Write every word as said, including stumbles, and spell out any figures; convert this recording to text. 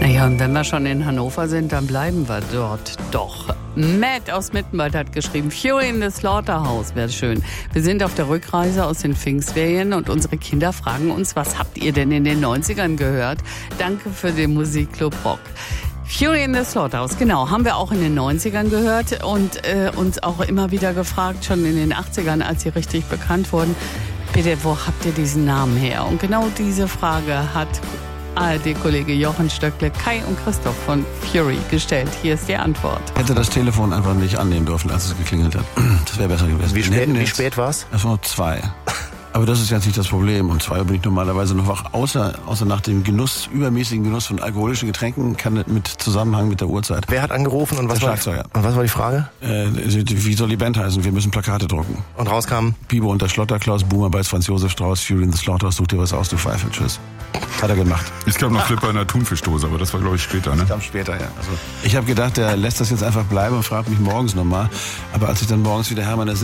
Naja, und wenn wir schon in Hannover sind, dann bleiben wir dort doch. Matt aus Mittenwald hat geschrieben, Fury in the Slaughterhouse wäre schön. Wir sind auf der Rückreise aus den Pfingstferien und unsere Kinder fragen uns, was habt ihr denn in den neunzigern gehört? Danke für den Musikclub Rock. Fury in the Slaughterhouse, genau, haben wir auch in den neunzigern gehört und äh, uns auch immer wieder gefragt, schon in den achtzigern, als sie richtig bekannt wurden, bitte, wo habt ihr diesen Namen her? Und genau diese Frage hat A R D-Kollege Jochen Stöckle, Kai und Christoph von Fury gestellt. Hier ist die Antwort. Hätte das Telefon einfach nicht annehmen dürfen, als es geklingelt hat. Das wäre besser gewesen. Wie spät, wie spät war's? Es war zwei. Aber das ist jetzt nicht das Problem. Um zwei Uhr bin ich normalerweise noch wach, außer, außer nach dem Genuss, übermäßigen Genuss von alkoholischen Getränken, kann das mit Zusammenhang mit der Uhrzeit. Wer hat angerufen und was, Der war, Schlagzeuger. und was war die Frage? Äh, wie soll die Band heißen? Wir müssen Plakate drucken. Und rauskam? Bibo und der Schlotterklaus, Boomer bei Franz Josef Strauß, Fury in the Slaughterhouse, such dir was aus, du Pfeife, tschüss. Hat er gemacht. Es gab noch Flipper in der Thunfischdose, aber das war, glaube ich, später, ne? Das kam später, ja. Also, ich habe gedacht, der lässt das jetzt einfach bleiben und fragt mich morgens nochmal. Aber als ich dann morgens wieder Hermann